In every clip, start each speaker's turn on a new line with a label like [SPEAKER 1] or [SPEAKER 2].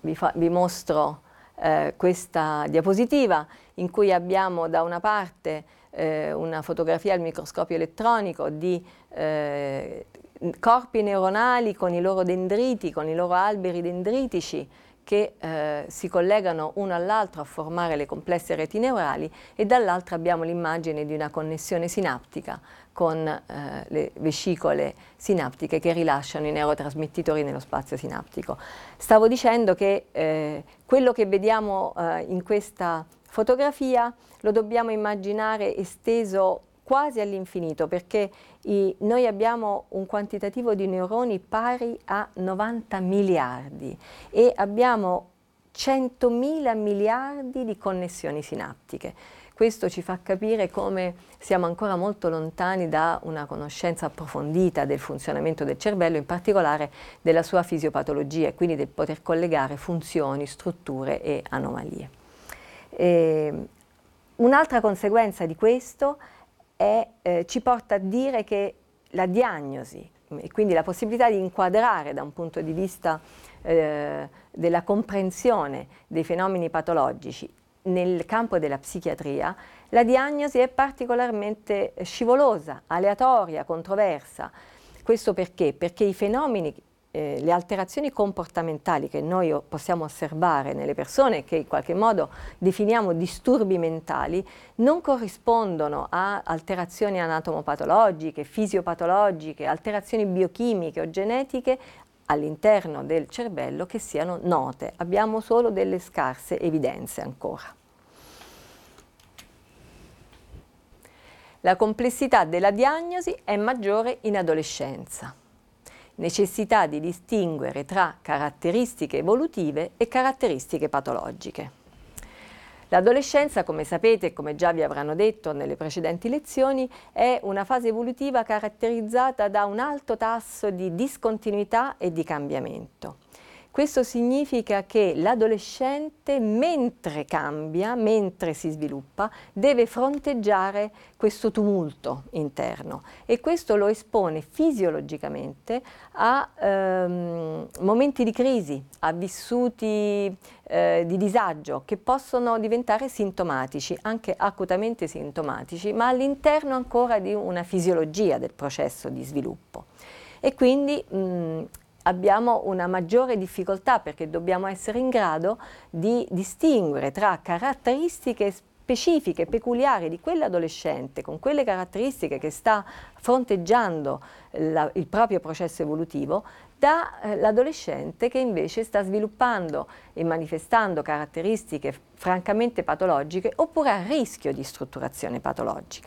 [SPEAKER 1] vi mostro questa diapositiva in cui abbiamo da una parte una fotografia al microscopio elettronico di corpi neuronali con i loro dendriti, con i loro alberi dendritici che si collegano uno all'altro a formare le complesse reti neurali, e dall'altra abbiamo l'immagine di una connessione sinaptica con le vescicole sinaptiche che rilasciano i neurotrasmettitori nello spazio sinaptico. Stavo dicendo che quello che vediamo in questa fotografia lo dobbiamo immaginare esteso quasi all'infinito, perché noi abbiamo un quantitativo di neuroni pari a 90 miliardi e abbiamo 100.000 miliardi di connessioni sinaptiche. Questo ci fa capire come siamo ancora molto lontani da una conoscenza approfondita del funzionamento del cervello, in particolare della sua fisiopatologia, e quindi del poter collegare funzioni, strutture e anomalie. Un'altra conseguenza di questo ci porta a dire che la diagnosi, e quindi la possibilità di inquadrare da un punto di vista della comprensione dei fenomeni patologici nel campo della psichiatria, la diagnosi è particolarmente scivolosa, aleatoria, controversa. Questo perché? Perché i fenomeni, le alterazioni comportamentali che noi possiamo osservare nelle persone, che in qualche modo definiamo disturbi mentali, non corrispondono a alterazioni anatomopatologiche, fisiopatologiche, alterazioni biochimiche o genetiche all'interno del cervello che siano note. Abbiamo solo delle scarse evidenze ancora. La complessità della diagnosi è maggiore in adolescenza. Necessità di distinguere tra caratteristiche evolutive e caratteristiche patologiche. L'adolescenza, come sapete e come già vi avranno detto nelle precedenti lezioni, è una fase evolutiva caratterizzata da un alto tasso di discontinuità e di cambiamento. Questo significa che l'adolescente, mentre cambia, mentre si sviluppa, deve fronteggiare questo tumulto interno, e questo lo espone fisiologicamente a momenti di crisi, a vissuti di disagio che possono diventare sintomatici, anche acutamente sintomatici, ma all'interno ancora di una fisiologia del processo di sviluppo. E quindi abbiamo una maggiore difficoltà, perché dobbiamo essere in grado di distinguere tra caratteristiche specifiche, peculiari di quell'adolescente, con quelle caratteristiche che sta fronteggiando il proprio processo evolutivo, dall'adolescente che invece sta sviluppando e manifestando caratteristiche francamente patologiche oppure a rischio di strutturazione patologica.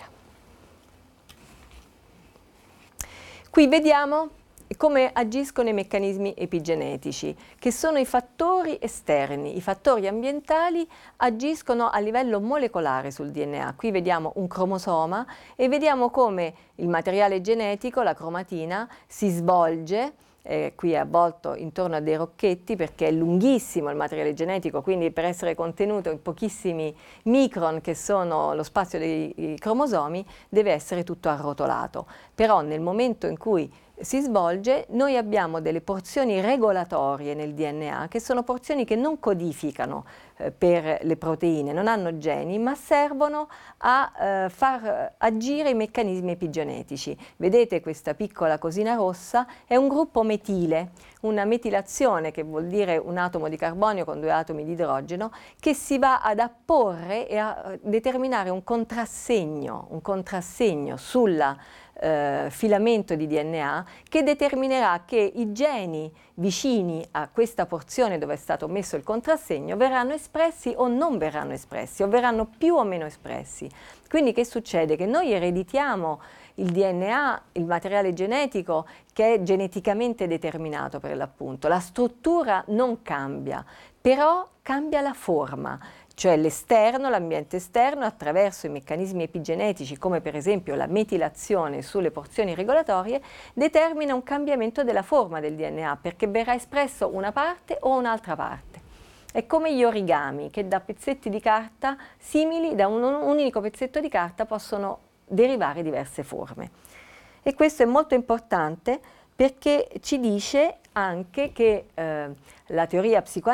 [SPEAKER 1] Qui vediamo come agiscono i meccanismi epigenetici, che sono i fattori esterni. I fattori ambientali agiscono a livello molecolare sul DNA. Qui vediamo un cromosoma e vediamo come il materiale genetico, la cromatina, si svolge. Qui è avvolto intorno a dei rocchetti perché è lunghissimo il materiale genetico, quindi per essere contenuto in pochissimi micron, che sono lo spazio dei cromosomi, deve essere tutto arrotolato. Però nel momento in cui si svolge, noi abbiamo delle porzioni regolatorie nel DNA, che sono porzioni che non codificano per le proteine, non hanno geni, ma servono a far agire i meccanismi epigenetici. Vedete questa piccola cosina rossa? È un gruppo metile, una metilazione, che vuol dire un atomo di carbonio con due atomi di idrogeno, che si va ad apporre e a determinare un contrassegno sulla filamento di DNA, che determinerà che i geni vicini a questa porzione dove è stato messo il contrassegno verranno espressi o non verranno espressi, o verranno più o meno espressi. Quindi che succede? Che noi ereditiamo il DNA, il materiale genetico, che è geneticamente determinato per l'appunto. La struttura non cambia, però cambia la forma. Cioè l'esterno, l'ambiente esterno, attraverso i meccanismi epigenetici, come per esempio la metilazione sulle porzioni regolatorie, determina un cambiamento della forma del DNA, perché verrà espresso una parte o un'altra parte. È come gli origami, che da pezzetti di carta simili, da un unico pezzetto di carta, possono derivare diverse forme. E questo è molto importante perché ci dice anche che la teoria psicoanalitica